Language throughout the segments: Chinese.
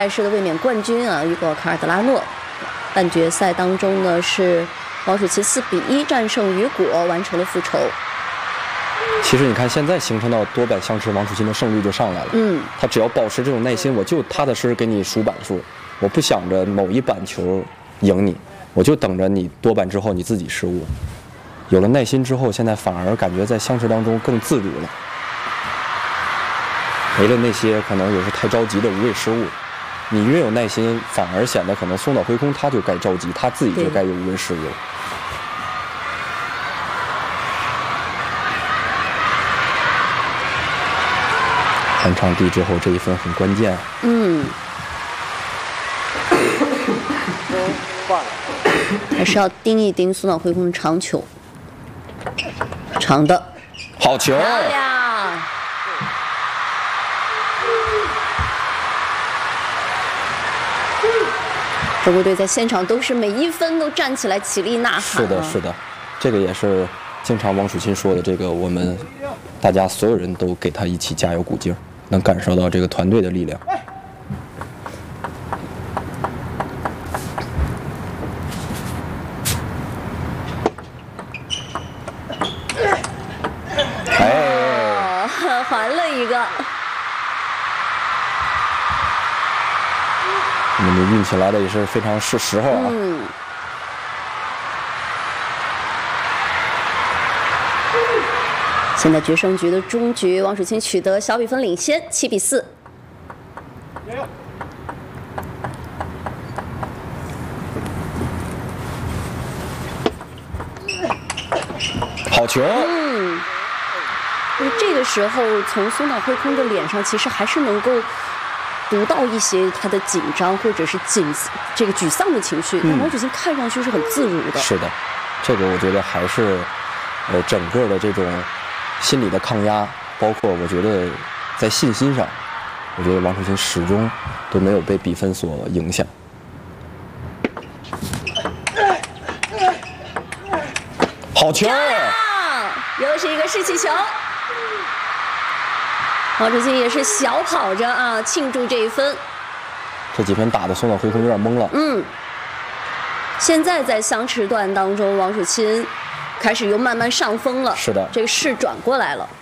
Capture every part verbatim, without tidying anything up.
赛事的卫冕冠军啊，雨果·卡尔德拉诺。半决赛当中呢，是王楚钦四比一战胜雨果，完成了复仇。 其实你看，现在形成到多板相持，王楚钦的胜率就上来了。嗯，他只要保持这种耐心，我就踏踏实实给你数板数，我不想着某一板球赢你，我就等着你多板之后你自己失误。有了耐心之后，现在反而感觉在相持当中更自如了，没了那些可能有时太着急的无谓失误。你越有耐心，反而显得可能松岛辉空他就该着急，他自己就该有无谓失误。换场地之后，这一分很关键。 嗯，还是要盯一盯松岛辉空的长球，长的， 好球， 漂亮！中国队在现场都是每一分都站起来起立呐喊、啊。 是的，是的，这个也是经常王楚钦说的，这个我们大家所有人都给他一起加油鼓劲儿，能感受到这个团队的力量。 哎，哦、还了一个。 你们运气来的也是非常是时候啊。 嗯。现在决胜局的终局，王楚钦取得小比分领先，七比四。 好球！ 嗯。这个时候，从松岛辉空的脸上，其实还是能够读到一些他的紧张或者是紧这个沮丧的情绪，但王楚钦看上去是很自如的。 是的，这个我觉得还是呃整个的这种心理的抗压，包括我觉得在信心上，我觉得王楚钦始终都没有被比分所影响。好球！ 又是一个士气球。王楚钦也是小跑着啊，庆祝这一分。 这几分打的松岛辉空有点懵了。 嗯。现在在相持段当中，王楚钦开始又慢慢上风了。 是的， 这个势转过来了。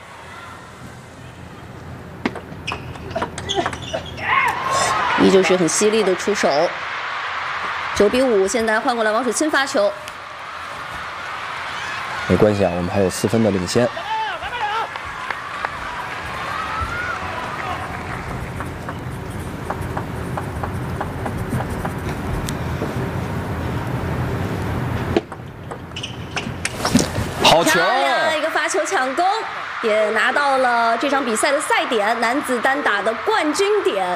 依旧是很犀利的出手。九比五，现在换过来王楚钦发球。 没关系啊，我们还有四分的领先。好球！ 漂亮，一个发球抢攻，也拿到了这场比赛的赛点，男子单打的冠军点。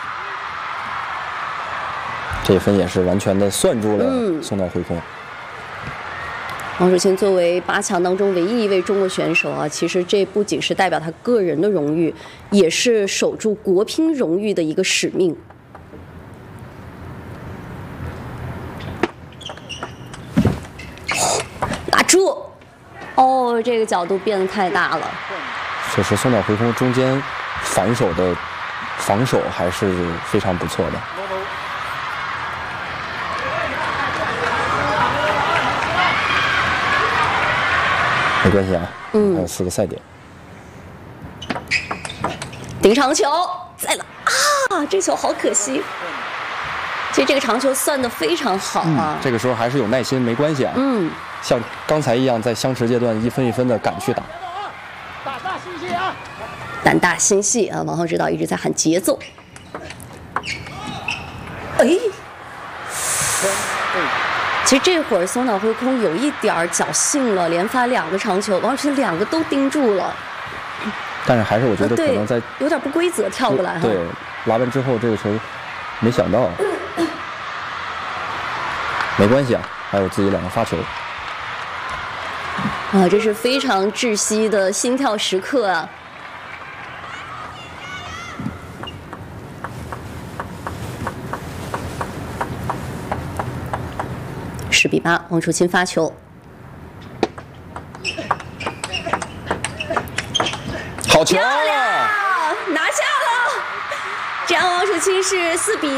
这分也是完全的算住了松岛辉空。嗯， 王楚钦作为八强当中唯一一位中国选手啊，其实这不仅是代表他个人的荣誉，也是守住国乒荣誉的一个使命。打住！哦，这个角度变得太大了。 确实，松岛辉空中间反手的防守还是非常不错的。没关系啊，嗯，还有四个赛点。 顶长球，再了啊！这球好可惜。其实这个长球算得非常好啊。 嗯，这个时候还是有耐心，没关系啊。嗯，像刚才一样，在相持阶段一分一分的赶去打。 胆大心细啊！胆大心细啊！王浩指导一直在喊节奏。哎。其实这会儿松岛辉空有一点侥幸了，连发两个长球，王楚钦两个都盯住了。 但是还是我觉得可能在、呃、 有点不规则跳过来哈。 对，拉完之后这个球没想到，没关系啊，还有自己两个发球。 啊，这是非常窒息的心跳时刻啊！十比八，王楚钦发球。 好球！ 漂亮，拿下了！这样王楚钦是四比